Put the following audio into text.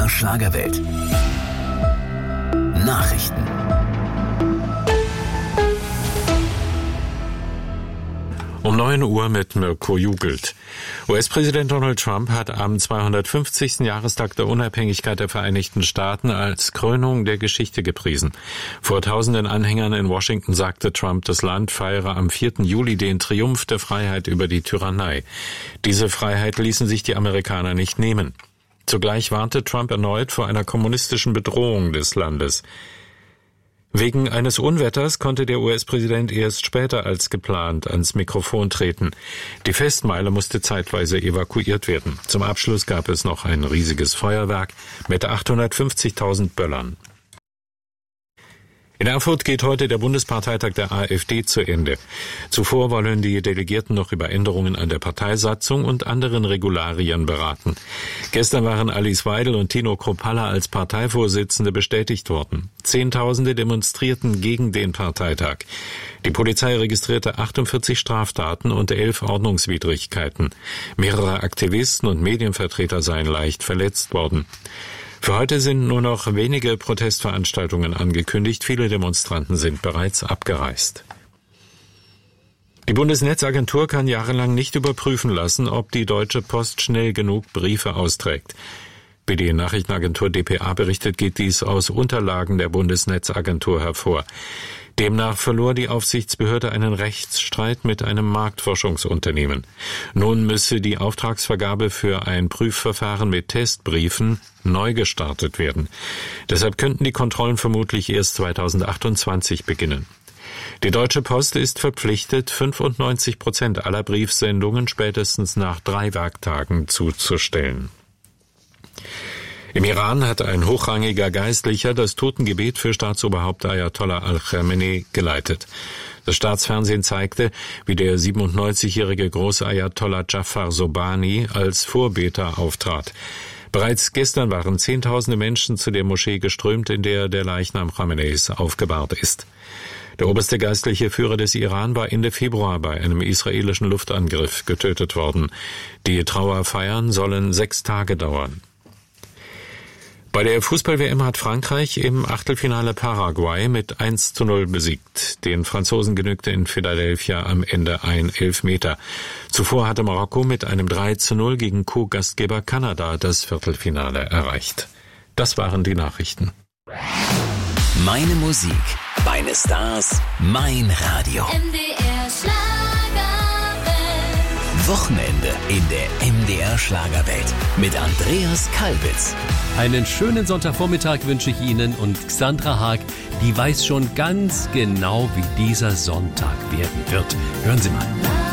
MDR Schlagerwelt. Nachrichten. Um 9 Uhr mit Mirko Jugelt. US-Präsident Donald Trump hat am 250. Jahrestag der Unabhängigkeit der Vereinigten Staaten als Krönung der Geschichte gepriesen. Vor tausenden Anhängern in Washington sagte Trump, das Land feiere am 4. Juli den Triumph der Freiheit über die Tyrannei. Diese Freiheit ließen sich die Amerikaner nicht nehmen. Zugleich warnte Trump erneut vor einer kommunistischen Bedrohung des Landes. Wegen eines Unwetters konnte der US-Präsident erst später als geplant ans Mikrofon treten. Die Festmeile musste zeitweise evakuiert werden. Zum Abschluss gab es noch ein riesiges Feuerwerk mit 850.000 Böllern. In Erfurt geht heute der Bundesparteitag der AfD zu Ende. Zuvor wollen die Delegierten noch über Änderungen an der Parteisatzung und anderen Regularien beraten. Gestern waren Alice Weidel und Tino Kruppalla als Parteivorsitzende bestätigt worden. Zehntausende demonstrierten gegen den Parteitag. Die Polizei registrierte 48 Straftaten und 11 Ordnungswidrigkeiten. Mehrere Aktivisten und Medienvertreter seien leicht verletzt worden. Für heute sind nur noch wenige Protestveranstaltungen angekündigt. Viele Demonstranten sind bereits abgereist. Die Bundesnetzagentur kann jahrelang nicht überprüfen lassen, ob die Deutsche Post schnell genug Briefe austrägt. Wie die Nachrichtenagentur dpa berichtet, geht dies aus Unterlagen der Bundesnetzagentur hervor. Demnach verlor die Aufsichtsbehörde einen Rechtsstreit mit einem Marktforschungsunternehmen. Nun müsse die Auftragsvergabe für ein Prüfverfahren mit Testbriefen neu gestartet werden. Deshalb könnten die Kontrollen vermutlich erst 2028 beginnen. Die Deutsche Post ist verpflichtet, 95% aller Briefsendungen spätestens nach 3 Werktagen zuzustellen. Im Iran hat ein hochrangiger Geistlicher das Totengebet für Staatsoberhaupt Ayatollah al-Khamenei geleitet. Das Staatsfernsehen zeigte, wie der 97-jährige Großayatollah Jafar Sobhani als Vorbeter auftrat. Bereits gestern waren Zehntausende Menschen zu der Moschee geströmt, in der der Leichnam Khameneis aufgebahrt ist. Der oberste geistliche Führer des Iran war Ende Februar bei einem israelischen Luftangriff getötet worden. Die Trauerfeiern sollen 6 Tage dauern. Bei der Fußball-WM hat Frankreich im Achtelfinale Paraguay mit 1:0 besiegt. Den Franzosen genügte in Philadelphia am Ende ein Elfmeter. Zuvor hatte Marokko mit einem 3:0 gegen Co-Gastgeber Kanada das Viertelfinale erreicht. Das waren die Nachrichten. Meine Musik, meine Stars, mein Radio. MDR Schlagerwelt. Wochenende in der MDR Schlagerwelt mit Andreas Kalbitz. Einen schönen Sonntagvormittag wünsche ich Ihnen und Xandra Haag, die weiß schon ganz genau, wie dieser Sonntag werden wird. Hören Sie mal.